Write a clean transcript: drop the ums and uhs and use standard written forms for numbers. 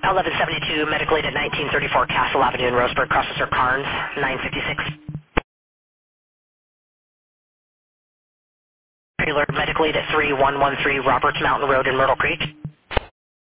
1172, medical aid at 1934 Castle Avenue in Roseburg, Processor Carnes, 956. Trailer medical aid at 3113 Roberts Mountain Road in Myrtle Creek.